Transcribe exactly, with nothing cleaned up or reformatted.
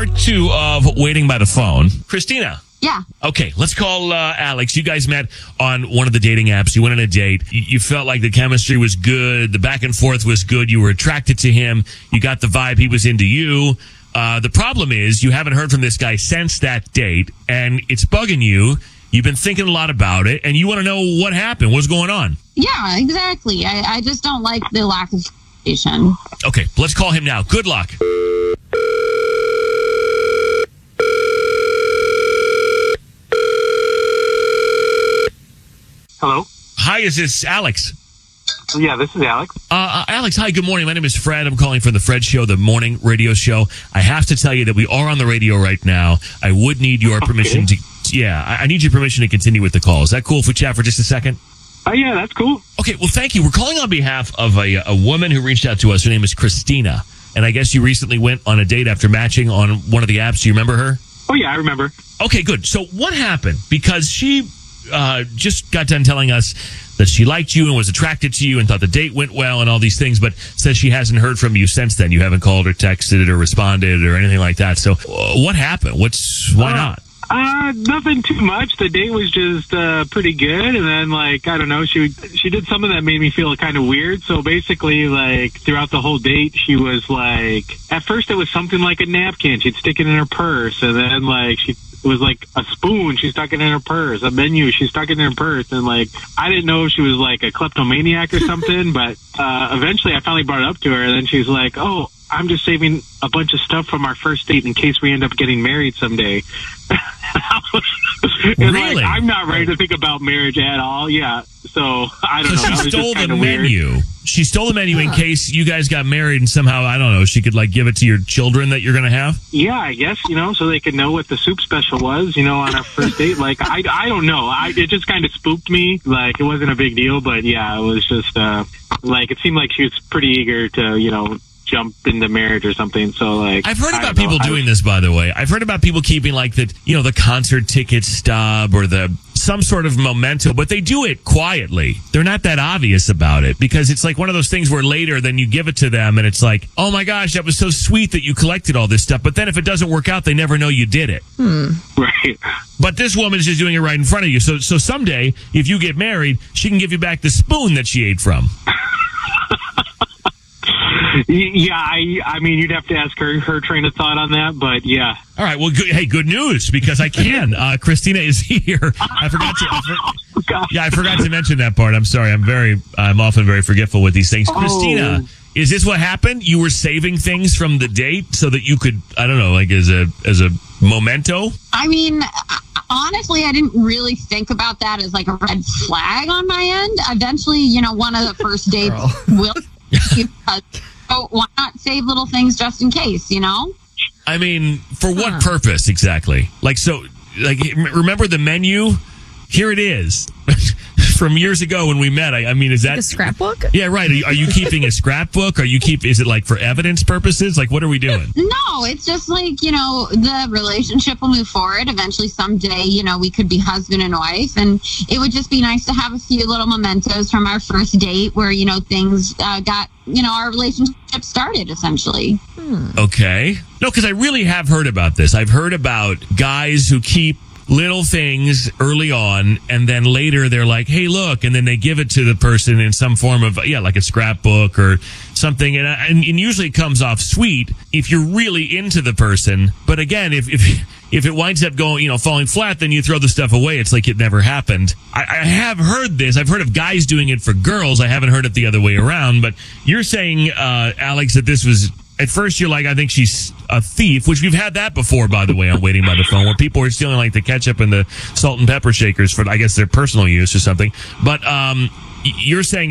part two of Waiting by the Phone. Christina. Yeah. Okay, let's call uh, Alex. You guys met on one of the dating apps. You went on a date. You, you felt like the chemistry was good. The back and forth was good. You were attracted to him. You got the vibe he was into you. Uh, the problem is you haven't heard from this guy since that date, and it's bugging you. You've been thinking a lot about it, and you want to know what happened. What's going on? Yeah, exactly. I, I just don't like the lack of communication. Okay, let's call him now. Good luck. Hello? Hi, is this Alex? Yeah, this is Alex. Uh, uh, Alex, hi, good morning. My name is Fred. I'm calling from the Fred Show, the morning radio show. I have to tell you that we are on the radio right now. I would need your Okay. permission to... Yeah, I, I need your permission to continue with the call. Is that cool if we chat for just a second? Oh, yeah, that's cool. Okay, well, thank you. We're calling on behalf of a, a woman who reached out to us. Her name is Christina. And I guess you recently went on a date after matching on one of the apps. Do you remember her? Oh, yeah, I remember. Okay, good. So what happened? Because she uh, just got done telling us that she liked you and was attracted to you and thought the date went well and all these things, but says she hasn't heard from you since then. You haven't called or texted or responded or anything like that. So uh, what happened? What's why Uh, not? Uh, nothing too much. The date was just uh, pretty good, and then, like, I don't know, she she did something that made me feel kind of weird. So basically, like, throughout the whole date, she was like, at first it was something like a napkin. She'd stick it in her purse, and then, like, she it was like a spoon. She stuck it in her purse. A menu. She stuck it in her purse, and, like, I didn't know if she was like a kleptomaniac or something. But uh, eventually, I finally brought it up to her, and then she's like, "Oh, I'm just saving a bunch of stuff from our first date in case we end up getting married someday." and Really? like, I'm not ready to think about marriage at all. Yeah. So I don't know. So That she was stole just the kinda weird. menu. She stole the menu in case you guys got married and somehow, I don't know, she could like give it to your children that you're going to have? Yeah, I guess, you know, so they could know what the soup special was, you know, on our first date. Like, I, I don't know. I, it just kind of spooked me. Like, it wasn't a big deal, but yeah, it was just, uh, like, it seemed like she was pretty eager to, you know, jump into marriage or something. So, like, I've heard I about don't know. people I doing was- this, by the way. I've heard about people keeping like the, you know, the concert ticket stub or the some sort of memento, but they do it quietly. They're not that obvious about it because it's like one of those things where later then you give it to them and it's like, oh my gosh, that was so sweet that you collected all this stuff. But then if it doesn't work out, they never know you did it. Right. But this woman is just doing it right in front of you. So, so someday, if you get married, she can give you back the spoon that she ate from. Yeah, I, I mean, you'd have to ask her her train of thought on that, but yeah. All right. Well, good, hey, good news because I can. Uh, Christina is here. I forgot to. I for, Gosh. yeah, I forgot to mention that part. I'm sorry. I'm very. I'm often very forgetful with these things. Oh. Christina, is this what happened? You were saving things from the date so that you could, I don't know, like as a as a memento. I mean, honestly, I didn't really think about that as like a red flag on my end. Eventually, you know, one of the first dates will. Because, so why not save little things just in case, you know? I mean, for what Huh. purpose exactly? Like, so, like, remember the menu? Here it is. From years ago when we met. I, I mean, is that The scrapbook? Yeah, right. Are you, are you keeping a scrapbook? Are you keep? Is it like for evidence purposes? Like, what are we doing? No, it's just like, you know, the relationship will move forward. Eventually, someday, you know, we could be husband and wife. And it would just be nice to have a few little mementos from our first date where, you know, things uh, got, you know, our relationship started, essentially. Okay. No, because I really have heard about this. I've heard about guys who keep little things early on, and then later they're like, hey, look, and then they give it to the person in some form of, yeah, like a scrapbook or something. And, and, and usually it comes off sweet if you're really into the person. But again, if, if, if it winds up going, you know, falling flat, then you throw the stuff away. It's like it never happened. I, I have heard this. I've heard of guys doing it for girls. I haven't heard it the other way around. But you're saying, uh, Alex, that this was, at first you're like, I think she's a thief, which we've had that before, by the way, on Waiting by the Phone, where people are stealing like the ketchup and the salt and pepper shakers for, I guess, their personal use or something. But um, you're saying